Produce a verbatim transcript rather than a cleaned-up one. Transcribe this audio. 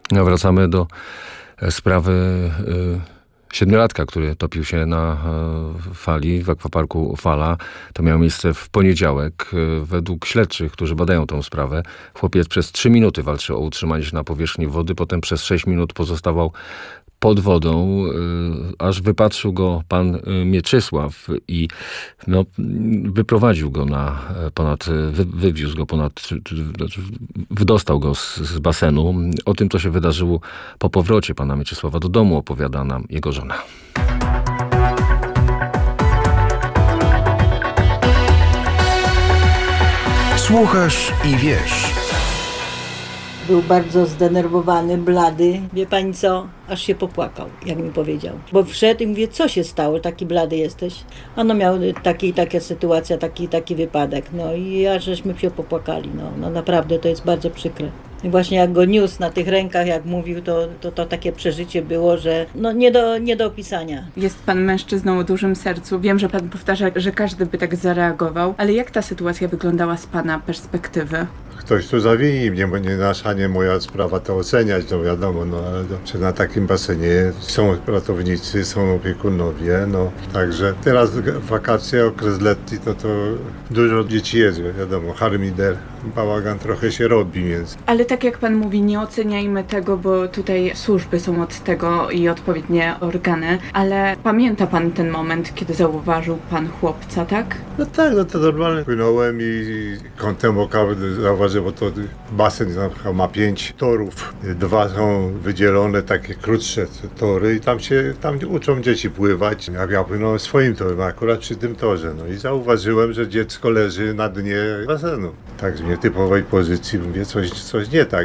No, wracamy do sprawy siedmiolatka, który topił się na fali w akwaparku Fala. To miało miejsce w poniedziałek. Według śledczych, którzy badają tę sprawę, chłopiec przez trzy minuty walczył o utrzymanie się na powierzchni wody, potem przez sześć minut pozostawał pod wodą, aż wypatrzył go pan Mieczysław i no, wyprowadził go na ponad, wy, wywiózł go ponad, wydostał go z, z basenu. O tym, co się wydarzyło po powrocie pana Mieczysława do domu, opowiada nam jego żona. Słuchasz i wiesz. Był bardzo zdenerwowany, blady. Wie pani co? Aż się popłakał, jak mi powiedział. Bo wszedł i mówię, co się stało? Taki blady jesteś. Ano miał taki, taka sytuacja, taki, taki wypadek. No i aż żeśmy się popłakali. No, no naprawdę to jest bardzo przykre. I właśnie jak go niósł na tych rękach, jak mówił, to, to, to takie przeżycie było, że no nie do, nie do opisania. Jest pan mężczyzną o dużym sercu. Wiem, że pan powtarza, że każdy by tak zareagował, ale jak ta sytuacja wyglądała z pana perspektywy? Ktoś tu zawini mnie, bo nie nasza, nie moja sprawa to oceniać, no wiadomo, no ale to, na takim basenie są ratownicy, są opiekunowie, no także teraz wakacje, okres letni, no to dużo dzieci jest, wiadomo, harmider, bałagan trochę się robi, więc. Ale tak jak pan mówi, nie oceniajmy tego, bo tutaj służby są od tego i odpowiednie organy, ale pamięta pan ten moment, kiedy zauważył pan chłopca, tak? No tak, no to normalnie. Płynąłem i kątem oka zauważyłem, bo to basen ma pięć torów. Dwa są wydzielone, takie krótsze tory i tam się, tam uczą dzieci pływać. Ja, ja płynąłem swoim torem, akurat przy tym torze. No i zauważyłem, że dziecko leży na dnie basenu. Tak z nietypowej pozycji, mówię, coś, coś nie tak.